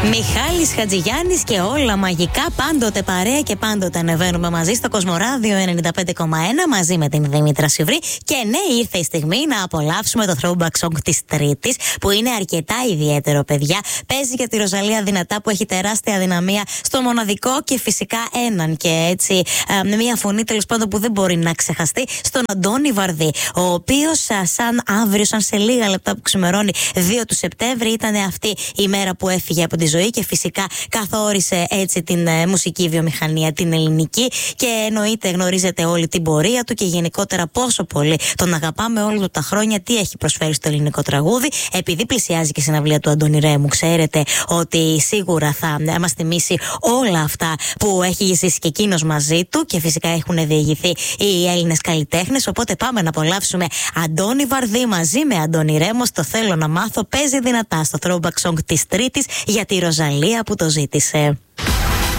Μιχάλης Χατζηγιάννης και όλα μαγικά, πάντοτε παρέα και πάντοτε ανεβαίνουμε μαζί στο Κοσμοράδιο 95,1 μαζί με την Δήμητρα Σιβρή. Και ναι, ήρθε η στιγμή να απολαύσουμε το throwback song της Τρίτης, που είναι αρκετά ιδιαίτερο, παιδιά. Παίζει για τη Ροζαλία δυνατά, που έχει τεράστια δυναμία στο μοναδικό και φυσικά έναν και έτσι με μια φωνή τέλος πάντων που δεν μπορεί να ξεχαστεί, στον Αντώνη Βαρδί, ο οποίος σαν αύριο, σαν σε λίγα λεπτά που ξημερώνει 2 του Σεπτέμβρη, ήταν αυτή η μέρα που έφυγε από τη ζωή και φυσικά καθόρισε έτσι την μουσική βιομηχανία, την ελληνική. Και εννοείται γνωρίζετε όλη την πορεία του και γενικότερα πόσο πολύ τον αγαπάμε όλα του τα χρόνια, τι έχει προσφέρει στο ελληνικό τραγούδι. Επειδή πλησιάζει και η συναυλία του Αντώνη Ρέμου, ξέρετε ότι σίγουρα θα μας θυμίσει όλα αυτά που έχει ζήσει και εκείνος μαζί του και φυσικά έχουν διηγηθεί οι Έλληνες καλλιτέχνες. Οπότε πάμε να απολαύσουμε Αντώνη Βαρδί μαζί με Αντώνη Ρέμο. Το θέλω να μάθω παίζει δυνατά στο throwback song της Τρίτης για τη Ροζαλία που το ζήτησε.